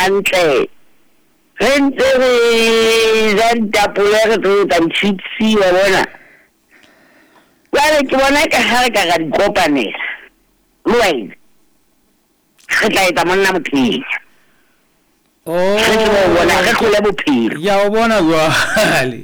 hantle re ntse re dantapole re tsa chipsi wa bona ke bona ka ha ka ga dikopanela lwena re tla etsa monna mophedi ke bona re khole bophelo ya o bona jwale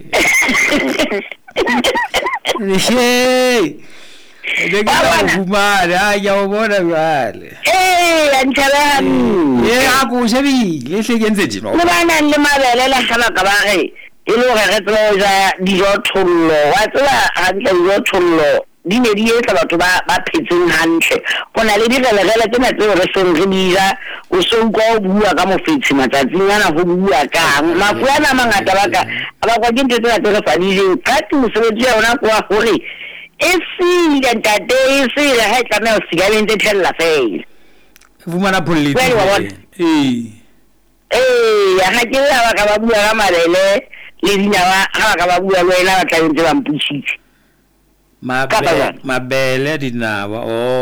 ke ka fumana ya o bona jwale antshaba a go shebile hle ke ntse dino le bana le mabele la sala ka ba re e le gore re tlo ja dijothollo wa tsela hantle dijothollo di ne di etsa batho ba phetseng hantle bona le direlegela tsena tse re seng re dira o se utlwa o bua ka mofetsi matsatsing ana ho bua kang mafu ana mangata ba kwa ke ntse tsena tse re fadileng ka mosebetsi ya ona kwa hore e si ya ntate e si la ha tla me o sigaleng tse thella fela fumana politi ya ha ke la ba ka ba bua ka malele le dinawa ha ka ba bua le wena ba tla ntse ba mpushitse mabele dinawa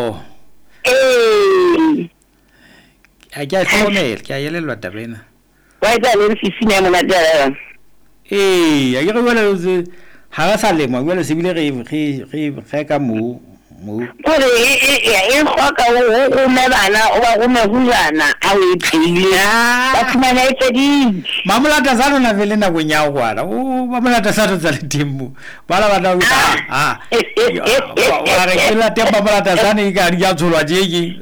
a ke a tlhomela ke a yelelwa tabena wa etsa le sisine mo matela a ke re bona ha ga sa lema bona se bile re ka mo gore e khoka o me bana o ba go me hulana a o iphile ba fumana e tedi mamolata sa rona vele na go nya gwala o ba molata sa tsa le timbu bala bana wa re ke la temba molata sa ne ka ya tsolwa jeki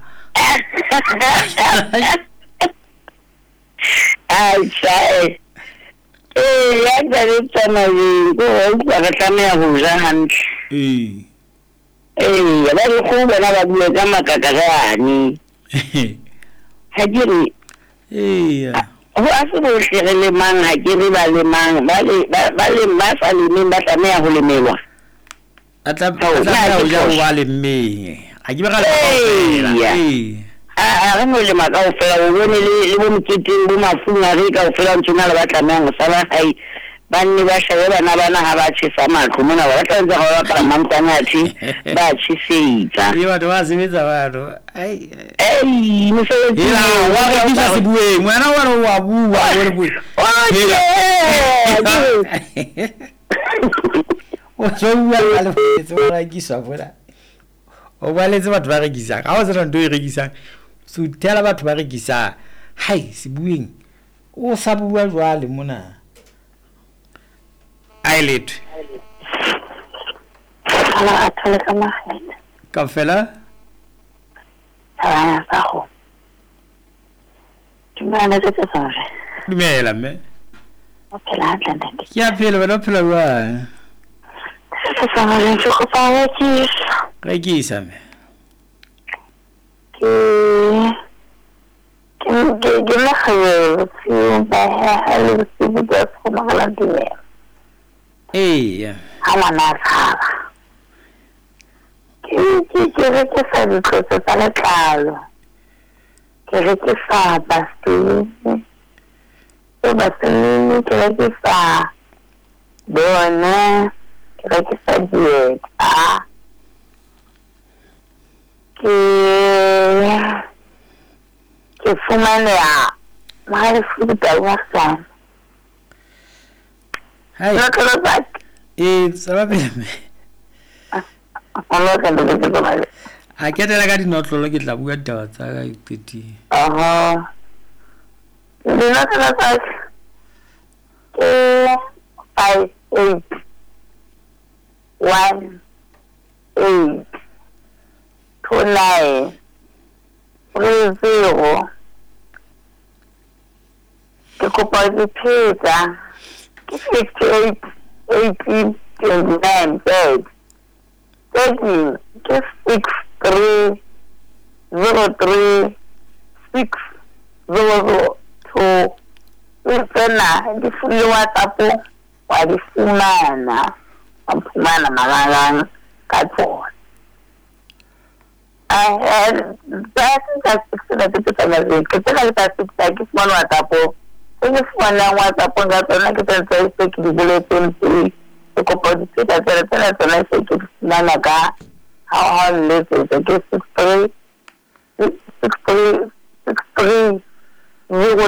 sai ya ga tsana go ga tsamaya go ja hantle ba re go bona ba bua ka makakagane ha ke re ho a se bo hle le mang ha ke re ba le mang ba sa le meng ba tsamaya ho lemelwa atla ho ja wa le mme ha ke ba ga re mo le maka o fela o bone le bo moketeng bo mafunga re ka o fela ntshona le ba tsamaya go sala hai banne ba shabe bana ha ba tshisa matlo mona ba tla ntse ga ba ka mantanathi ba tshisetsa e batho ba sebetsa batho mosebetsi wa re bisa se bueng mwana wa bua gore bue o so bua ka le fetse wa ra kiswa fora o ba letse batho ba rekisa ga o se ntwe e rekisa so tela batho ba rekisa hai se bueng o sa bua jwale mona Eyelid. Ala atole ka mahlet. Ka fela? Sa go. Tumana tse tsore. Dumela me. O phela hantle. Ke a phela wena phela wa. Se sa le go pa rekisa me. Ke la khayo si ba ha le si ba ko magala dime. Hala na tsaba. Ke re ke sa ditlhotse tsa letlalo. Ke re ke sa pastini. Ke re ke sa bona. Ke re ke sa dieta. Ke fumane ya mahal futa wa sana. Hai. Sala bene. Allah ka le ke ba. Ha ke tela ka dinotlolo ke tla bua taba tsa ka ipeti. Dina tla tsa ke 5 8 1 8 2 9 3 0 ke kopa diphetsa ke 58 18 29 30 ke 63 03 602 Ipena di fulle WhatsApp wa di fumana magalana ka tsona that's the thing ke tsela ka tsela ke fumana WhatsApp ke fumana WhatsApp ga tsona ke tsela tse ke di bulletin ke kopa di tsela tsena se ke fumana ka how le ke 63 0